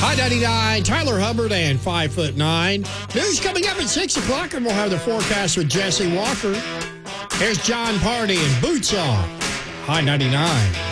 High 99, Tyler Hubbard and 5'9". News coming up at 6 o'clock, and we'll have the forecast with Jesse Walker. Here's John Party and Boots On. High 99.